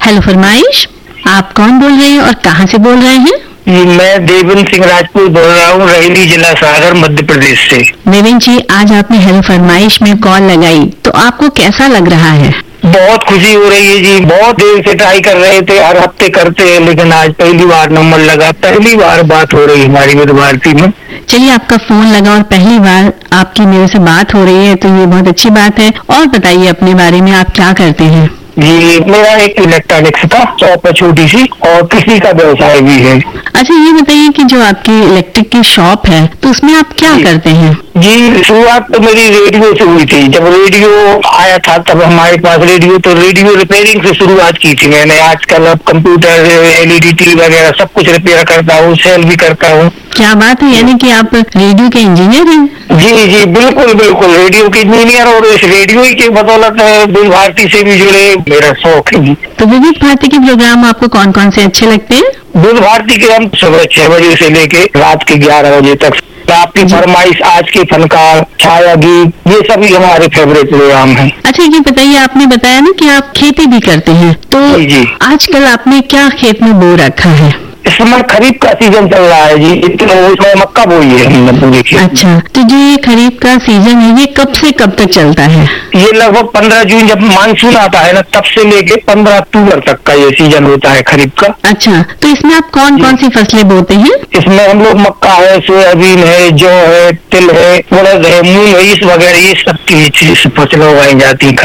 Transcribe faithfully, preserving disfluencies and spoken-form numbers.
Hello फरमाइश, आप कौन बोल रहे हैं और कहाँ से बोल रहे हैं? जी, मैं देवेंद्र सिंह राजपूत बोल रहा हूँ, रैली जिला सागर मध्य प्रदेश से। देवेंद्र जी, आज आपने हेलो फरमाइश में कॉल लगाई तो आपको कैसा लग रहा है? बहुत खुशी हो रही है जी। बहुत देर से ट्राई कर रहे थे, हर हफ्ते करते हैं, लेकिन आज पहली बार नंबर लगा, पहली बार बात हो रही है हमारी विविध भारती में। चलिए, आपका फोन लगा और पहली बार आपकी मेरे से बात हो रही है तो ये बहुत अच्छी बात है। और बताइए अपने बारे में, आप क्या करते हैं? जी, मेरा एक इलेक्ट्रॉनिक्स का शॉप है छोटी सी, और कृषि का व्यवसाय भी है। अच्छा, ये बताइए कि जो आपकी इलेक्ट्रिक की शॉप है तो उसमें आप क्या करते हैं? जी, शुरुआत तो मेरी रेडियो से हुई थी। जब रेडियो आया था तब हमारे पास रेडियो तो रेडियो रिपेयरिंग से शुरुआत की थी मैंने। आजकल अब कंप्यूटर, एलईडी टीवी वगैरह सब कुछ रिपेयर करता हूँ, सेल भी करता हूँ। क्या बात है, यानी कि आप रेडियो के इंजीनियर हैं? जी जी, बिल्कुल बिल्कुल, रेडियो के इंजीनियर, और इस रेडियो ही की बदौलत विविध भारती से भी जुड़े मेरा शौक है। तो विविध भारती के प्रोग्राम आपको कौन कौन से अच्छे लगते हैं? विविध भारती के हम सुबह छह बजे से लेके रात के ग्यारह बजे तक, आपकी फरमाइश, आज के फनकार, छाया गीत, ये सभी हमारे फेवरेट प्रोग्राम हैं। अच्छा, ये बताइए, आपने बताया ना कि आप खेती भी करते हैं, तो जी जी, आजकल आपने क्या खेत में बो रखा है? इस समय खरीफ का सीजन चल रहा है जी, इसलिए उसमें मक्का बोई है हमने पूरे खेत। अच्छा, तो जो ये खरीफ का सीजन है ये कब से कब तक चलता है? ये लगभग पंद्रह जून, जब मानसून आता है ना, तब से लेके पंद्रह अक्टूबर तक का ये सीजन होता है खरीफ का। अच्छा, तो इसमें आप कौन कौन सी फसलें बोते हैं? इसमें हम लोग मक्का है, सोयाबीन है, जौ है, तिल है, उड़द है, मूंग है, इस वगैरह ये सब की फसलें उगाई जाती है।